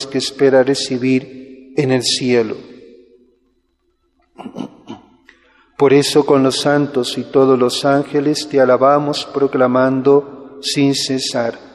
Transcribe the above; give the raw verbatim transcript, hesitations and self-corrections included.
que espera recibir en el cielo. Por eso con los santos y todos los ángeles te alabamos proclamando sin cesar: